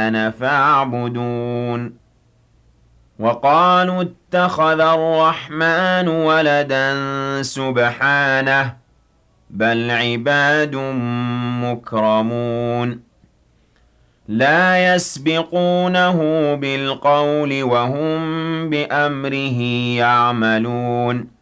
آمَنَ فَاعْبُدُونِ وَقَالُوا اتَّخَذَ الرَّحْمَٰنُ وَلَدًا سُبْحَانَهُ بَلْ عِبَادٌ مُّكْرَمُونَ لَا يَسْبِقُونَهُ بِالْقَوْلِ وَهُم بِأَمْرِهِ يَعْمَلُونَ